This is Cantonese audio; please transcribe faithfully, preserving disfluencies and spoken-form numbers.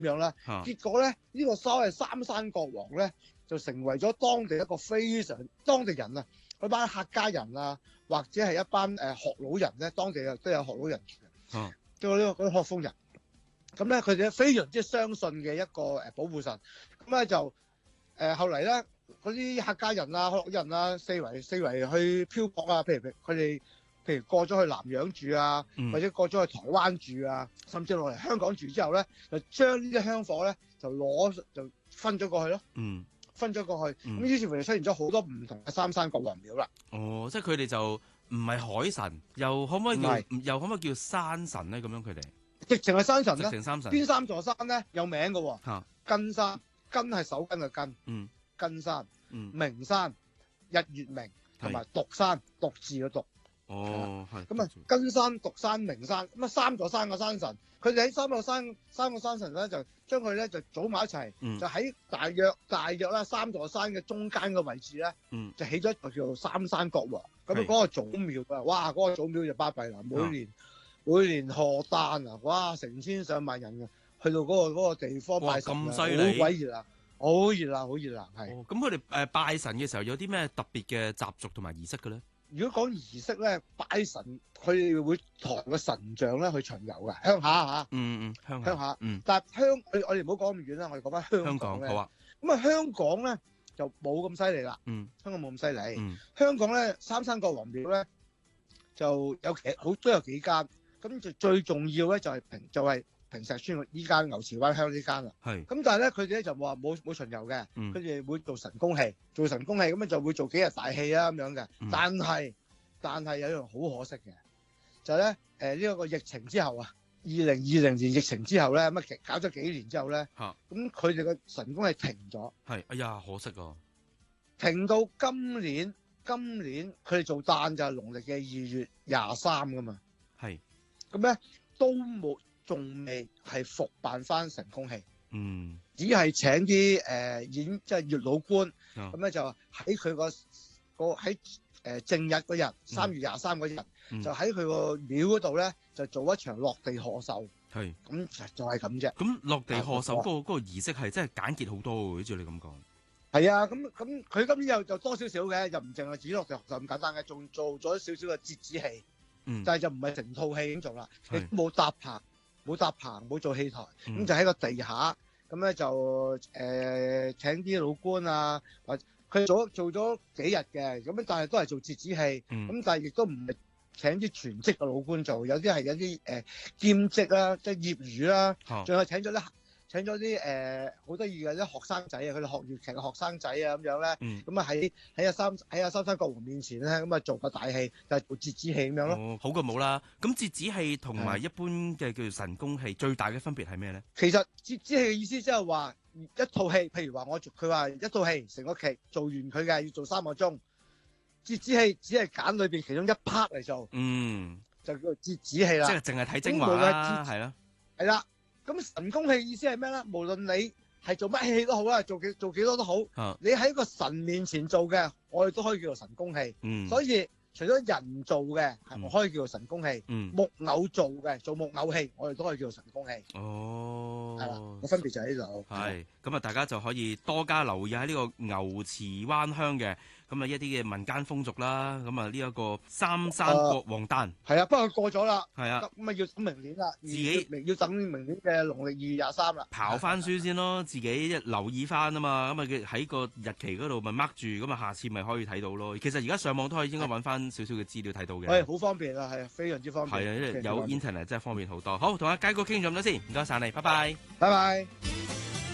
樣啦。結果咧，呢、呢個所謂三山國王咧，就成為咗當地一個非常當地人啊，嗰班客家人啊，或者係一班誒學老人咧，當地都有學老人嘅，即係呢個嗰啲學風人。咁咧，佢哋非常之相信嘅一個誒保護神。咁咧就誒、呃、後嚟咧，嗰啲客家人啊、學老人啊，四圍四圍去漂泊啊，譬如佢哋譬如過咗去南洋住啊，嗯、或者過咗去台灣住啊，甚至落嚟香港住之後咧，就將呢啲香火咧就攞就分咗過去咯。嗯，分咗過去。咁、嗯、於是乎就出現咗好多唔同嘅三山國王廟啦。 哦，即係佢哋就唔係海神，又可唔可以叫又可唔可以叫山神咧？咁樣佢哋？直情係山神咧，邊三座山咧有名嘅喎、哦？根山，根係手根嘅根，嗯，根山，嗯，名山，日月明，同埋獨山，獨字嘅獨。哦，係。咁啊，根山、獨山、名山，咁啊三座山嘅山神，佢哋喺三個山三個山神咧，就將佢咧就組埋一齊，嗯、就喺大約大約啦三座山嘅中間嘅位置咧，嗯、就起咗一個叫做三山國王。咁啊嗰個祖廟啊，哇！嗰、那個祖廟就巴閉啦，每年。嗯每年賀誕啊，哇！成千上萬人啊，去到嗰、那個那個地方拜神啊，好鬼熱啊，好熱鬧，好熱鬧，係。咁佢哋誒拜神嘅時候有啲咩特別嘅習俗同埋儀式嘅咧？如果講儀式咧，拜神佢哋會抬個神像咧去巡遊嘅，鄉下嚇。嗯嗯，鄉下。鄉下。嗯。但係香我我哋唔好講咁遠啦，我哋講翻香港。香港好啊。咁啊，香港咧就冇咁犀利啦。嗯。香港冇咁犀利。嗯。香港咧三山國王廟咧就有幾好都有幾間。咁就最重要咧就係平就係、是、平石村依間牛池灣鄉呢間啦。係。咁但係咧佢哋咧就話冇冇巡遊嘅，佢哋、嗯、會做神功戲，做神功戲咁樣就會做幾日大戲啊咁樣嘅、嗯。但係但係有一樣好可惜嘅，就係咧誒呢一、呃這個疫情之後啊，二零二零年疫情之後咧，乜搞咗幾年之後咧，咁佢哋嘅神功係停咗。係。哎呀，可惜啊！停到今年，今年佢哋做誕就係農曆嘅二月廿三噶嘛。係。咁咧都冇，仲未係復辦翻神功戲，嗯，只係請啲誒、呃、演即係月老官，咁、哦、咧就喺佢個個喺誒正日嗰日，三月廿三嗰日，就喺佢個廟嗰度咧就做一場落地賀壽，係，咁就係咁啫。咁落地賀壽嗰、那個嗰、那個儀式係真係簡潔好多喎，好似你咁講。係啊，咁咁佢今年又就多少少嘅，又唔淨係只落地賀壽咁簡單嘅，仲做咗少少嘅折子戲。嗯，但係就唔係成套戲咁做啦，你冇搭棚，冇搭棚，冇做戲台，咁、嗯、就喺個地下，咁咧就誒、呃、請啲老官啊，或佢做做咗幾日嘅，咁但係都係做折子戲，咁、嗯、但係亦都唔係請啲全職嘅老官做，有啲係有啲誒、呃、兼職啦，即係業餘啦，仲有請咗啲。請咗啲誒好得意嘅啲學生仔啊，佢哋學粵劇嘅學生仔啊咁樣咧，咁啊喺喺阿三喺阿三山國王面前咧，咁啊做個大戲，就係、是、做折子戲咁樣咯。哦，好過冇啦。咁折子戲同埋一般嘅叫做神功戲最大嘅分別係咩咧？其實折子戲嘅意思即係話一套戲，譬如話我佢話一套戲成個劇做完佢嘅要做三個鐘，折子戲只係揀裏邊其中一 part 嚟做，嗯，就叫做折子戲啦。即係淨係睇精華啦，係啦，係啦。咁神功戲意思係咩咧？無論你係做乜戲都好啦，做幾做幾多都好，啊、你喺個神面前做嘅，我哋都可以叫做神功戲。嗯，所以除咗人做嘅，係可以叫做神功戲。嗯，木偶做嘅，做木偶戲，我哋都可以叫做神功戲。哦，係啦，個分別就喺呢度。係，咁啊，大家就可以多加留意喺呢個牛池灣鄉嘅。咁啊一啲嘅民間風俗啦，咁啊呢一個三山國王誕係啊，不過過咗啦，係啊，咁啊要等明年啦，自己要等明年嘅農曆二月廿三啦，刨翻書先咯，自己留意翻啊嘛，咁啊喺個日期嗰度咪 mark 住，咁啊下次咪可以睇到咯。其實而家上網都可以應該揾翻少少嘅資料睇到嘅，係好方便啊，係非常之方便，係啊，有 internet 真係方便好多。好，同阿佳哥傾咗咁多先，唔該晒你，拜拜，拜拜。